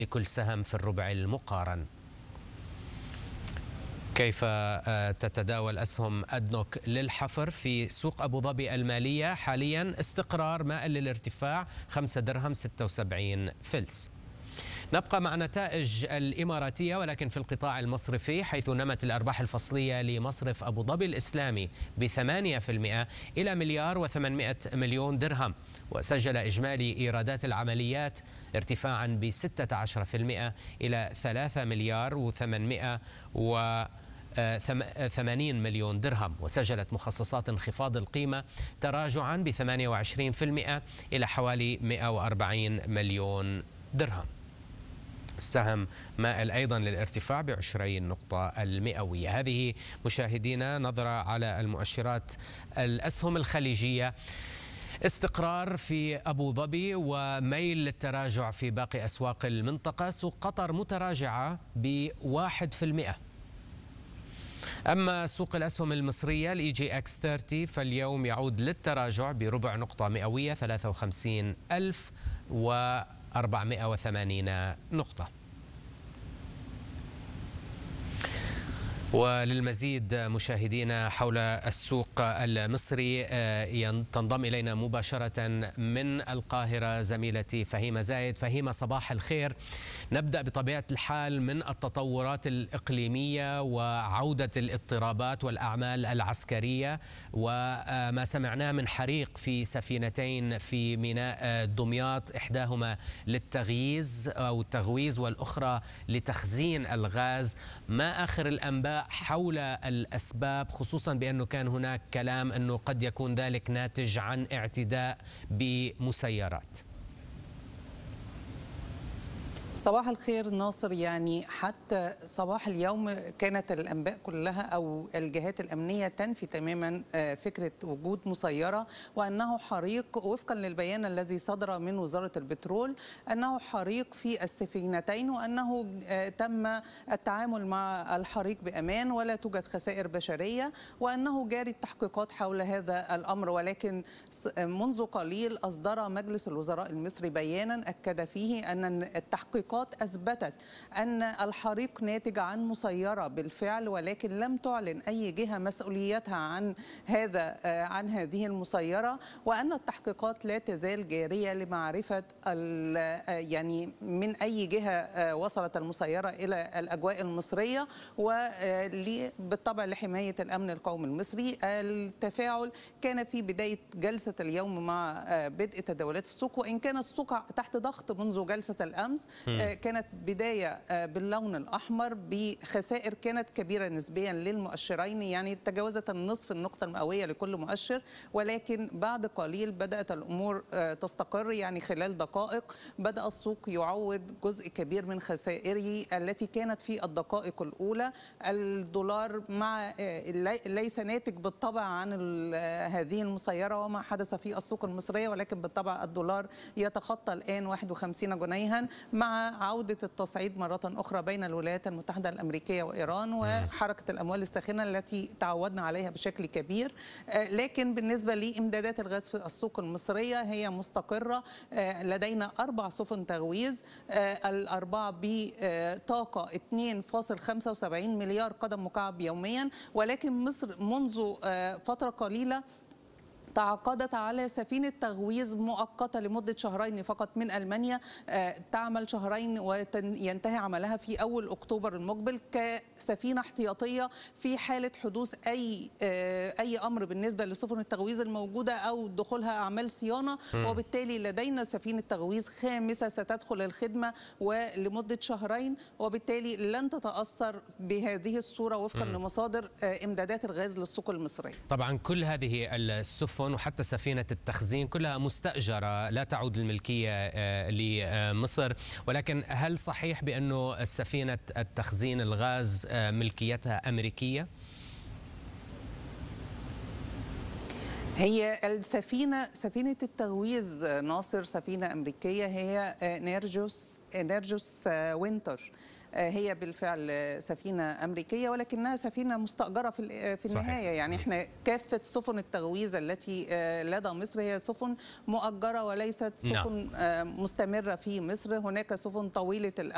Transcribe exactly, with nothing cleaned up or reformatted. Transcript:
لكل سهم في الربع المقارن. كيف تتداول أسهم أدنوك للحفر في سوق أبو ظبي المالية؟ حاليا استقرار مائل للارتفاع، خمسة درهم ستة وسبعين فلس. نبقى مع نتائج الإماراتية ولكن في القطاع المصرفي، حيث نمت الأرباح الفصلية لمصرف أبو ظبي الإسلامي بثمانية بالمئة إلى مليار وثمانمئة مليون درهم، وسجل إجمالي إيرادات العمليات ارتفاعا بستة عشر بالمئة إلى ثلاثة مليار وثمانمئة وثمانين مليون درهم، وسجلت مخصصات انخفاض القيمة تراجعا بثمانية وعشرين بالمئة إلى حوالي مئة وأربعين مليون درهم. السهم مائل أيضا للارتفاع بعشرين نقطة المئوية. هذه مشاهدينا نظرة على المؤشرات الأسهم الخليجية. استقرار في أبو ظبي وميل للتراجع في باقي أسواق المنطقة. سوق قطر متراجعة بواحد في المئة. أما سوق الأسهم المصرية الإي جي إكس ثلاثين فاليوم يعود للتراجع بربع نقطة مئوية، ثلاثة وخمسين ألف وأربعمئة وثمانين نقطة. وللمزيد مشاهدينا حول السوق المصري تنضم إلينا مباشرة من القاهرة زميلتي فهيمة زايد. فهيمة، صباح الخير. نبدأ بطبيعة الحال من التطورات الإقليمية وعودة الاضطرابات والأعمال العسكرية، وما سمعناه من حريق في سفينتين في ميناء دمياط، إحداهما للتغييز أو التغويز والأخرى لتخزين الغاز. ما آخر الأنباء حول الأسباب، خصوصا بأنه كان هناك كلام أنه قد يكون ذلك ناتج عن اعتداء بمسيرات؟ صباح الخير ناصر. يعني حتى صباح اليوم كانت الأنباء كلها أو الجهات الأمنية تنفي تماما فكرة وجود مسيرة، وأنه حريق وفقا للبيان الذي صدر من وزارة البترول، أنه حريق في السفينتين، وأنه تم التعامل مع الحريق بأمان ولا توجد خسائر بشرية، وأنه جاري التحقيقات حول هذا الأمر. ولكن منذ قليل أصدر مجلس الوزراء المصري بيانا أكد فيه أن التحقيقات أثبتت أن الحريق ناتج عن مسيرة بالفعل، ولكن لم تعلن أي جهة مسؤوليتها عن هذا عن هذه المسيرة، وأن التحقيقات لا تزال جارية لمعرفة يعني من أي جهة وصلت المسيرة إلى الأجواء المصرية، وبالطبع لحماية الأمن القومي المصري. التفاعل كان في بداية جلسة اليوم مع بدء تداولات السوق، وإن كان السوق تحت ضغط منذ جلسة الأمس. كانت بداية باللون الأحمر بخسائر كانت كبيرة نسبيا للمؤشرين، يعني تجاوزت النصف النقطة المئوية لكل مؤشر، ولكن بعد قليل بدأت الأمور تستقر. يعني خلال دقائق بدأ السوق يعوض جزء كبير من خسائره التي كانت في الدقائق الأولى. الدولار مع ليس ناتج بالطبع عن هذه المسيرة وما حدث في السوق المصرية، ولكن بالطبع الدولار يتخطى الآن واحد وخمسين جنيها مع عودة التصعيد مرة أخرى بين الولايات المتحدة الأمريكية وإيران وحركة الأموال الساخنة التي تعودنا عليها بشكل كبير. لكن بالنسبة لإمدادات الغاز في السوق المصرية هي مستقرة. لدينا أربع سفن تغويز، الأربعة بطاقة اثنين فاصل خمسة وسبعين مليار قدم مكعب يوميا، ولكن مصر منذ فترة قليلة تعاقدت على سفينة تغويز مؤقتة لمدة شهرين فقط من ألمانيا، تعمل شهرين وينتهي عملها في أول أكتوبر المقبل كسفينة احتياطية في حالة حدوث أي أي أمر بالنسبة لسفن التغويز الموجودة أو دخولها أعمال صيانة. وبالتالي لدينا سفينة تغويز خامسة ستدخل الخدمة ولمدة شهرين، وبالتالي لن تتأثر بهذه الصورة وفقا لمصادر إمدادات الغاز للسوق المصري. طبعا كل هذه السفن وحتى سفينة التخزين كلها مستأجرة، لا تعود الملكية لمصر، ولكن هل صحيح بأنه سفينة التخزين الغاز ملكيتها أمريكية؟ هي السفينة سفينة التغويز ناصر سفينة أمريكية، هي نيرجوس نيرجوس وينتر. هي بالفعل سفينة أمريكية ولكنها سفينة مستأجرة في في النهاية. صحيح. يعني احنا كافة سفن التغويز التي لدى مصر هي سفن مؤجرة وليست سفن نعم. مستمرة في مصر. هناك سفن طويلة الأمد